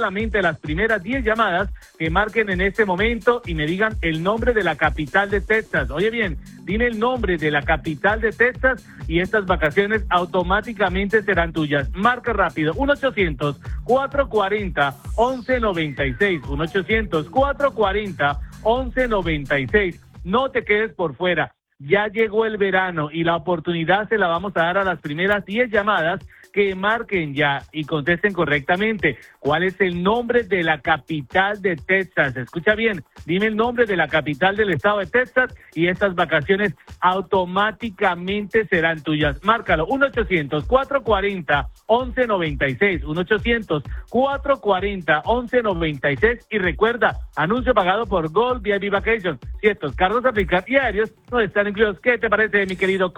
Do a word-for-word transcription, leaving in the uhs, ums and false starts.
solamente las primeras diez llamadas que marquen en este momento y me digan el nombre de la capital de Texas. Oye bien, dime el nombre de la capital de Texas y estas vacaciones automáticamente serán tuyas. Marca rápido, uno ochocientos, cuatrocientos cuarenta, once noventa y seis, uno ochocientos, cuatrocientos cuarenta, once noventa y seis. No te quedes por fuera. Ya llegó el verano y la oportunidad se la vamos a dar a las primeras diez llamadas que marquen ya y contesten correctamente. ¿Cuál es el nombre de la capital de Texas? Escucha bien, dime el nombre de la capital del estado de Texas y estas vacaciones automáticamente serán tuyas. Márcalo, uno ochocientos, cuatrocientos cuarenta, once noventa y seis, uno ochocientos, cuatrocientos cuarenta, once noventa y seis y recuerda, anuncio pagado por Gold V I P Vacations. Si estos cargos aplican y aéreos no están incluidos, ¿qué te parece, mi querido?